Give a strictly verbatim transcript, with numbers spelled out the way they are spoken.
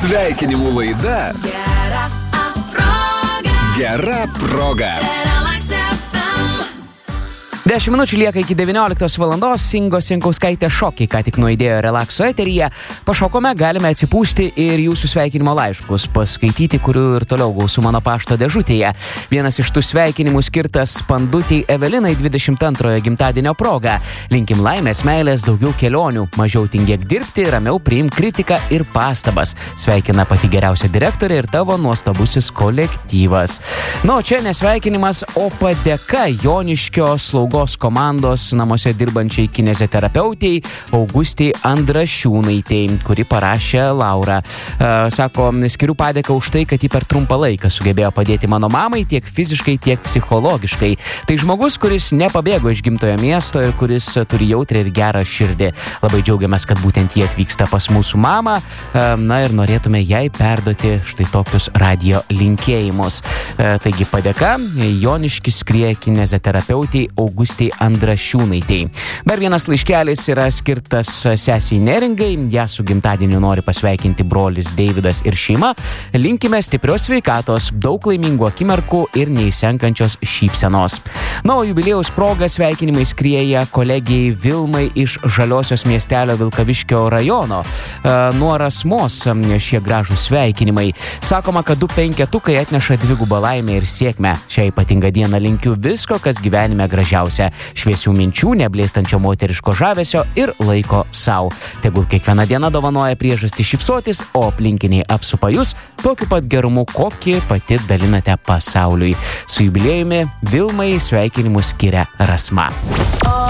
Sveikinimų laida Gera proga. Gera proga. Dešimt minučių lieka iki devynioliktos valandos. Ingos Jankauskaitė šokiai ką tik nuaidėjo Relakso eteryje. Pašokome, galime atsipūsti ir jūsų sveikinimo laiškus paskaityti, kurių ir toliau gausu mano pašto dėžutėje. Vienas iš tų sveikinimų skirtas Pandutei Evelinai dvidešimt antrojo gimtadienio proga. Linkim laimės, meilės, daugiau kelionių, mažiau tingėk dirbti, ramiau priimk kritiką ir pastabas. Sveikina pati geriausia direktorė ir tavo nuostabusis kolektyvas. Nu, čia nesveikinimas, o padėka Joniškio slaugos komandos namuose dirbančiai kineziterapeutei Augustei Andrašiūnaitei, kuri parašė Laura. Sako, skiriu padėką už tai, kad ji per trumpą laiką sugebėjo padėti mano mamai tiek fiziškai, tiek psichologiškai. Tai žmogus, kuris nepabėgo iš gimtojo miesto ir kuris turi jautrią ir gerą širdį. Labai džiaugiamės, kad būtent jie atvyksta pas mūsų mamą. Na ir norėtume jai perduoti štai tokius radio linkėjimus. Taigi padėka Joniškis skrie kineziterapeutei Augustai Andrašiūnaitei. Dar vienas laiškelis yra skirtas sesiai Neringai. Ją su gimtadieniu nori pasveikinti brolis Deividas ir šeima. Linkime stiprios sveikatos, daug laimingų akimirkų ir neįsenkančios šypsenos. Na, o jubiliejaus proga sveikinimai skrieja kolegijai Vilmai iš Žaliosios miestelio Vilkaviškio rajono. Nuo Rasmos šie gražūs sveikinimai. Sakoma, kad du penketukai atneša dvigubą laimę ir sėkmę. Šią ypatingą dieną linkiu visko, kas gyvenime gražiausia. Šviesių minčių, neblėstančio moteriško žavesio ir laiko sau. Tegul kiekviena diena dovanoja priežastį šypsotis, o aplinkiniai apsupa jūs tokiu pat gerumu, kokį pati dalinate pasauliui. Su jubiliejumi Vilmai sveikinimus skiria Rasma.